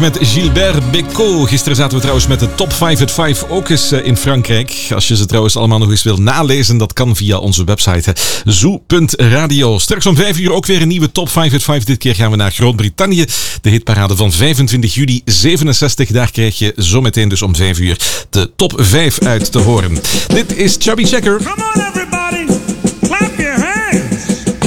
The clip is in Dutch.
met Gilbert Bécaud. Gisteren zaten we trouwens met de Top 5 at 5 ook eens in Frankrijk. Als je ze trouwens allemaal nog eens wil nalezen, dat kan via onze website zoo.radio. Straks om 5 uur ook weer een nieuwe Top 5 at 5. Dit keer gaan we naar Groot-Brittannië. De hitparade van 25 juli 67. Daar krijg je zometeen dus om 5 uur de top 5 uit te horen. Dit is Chubby Checker. Come on everybody!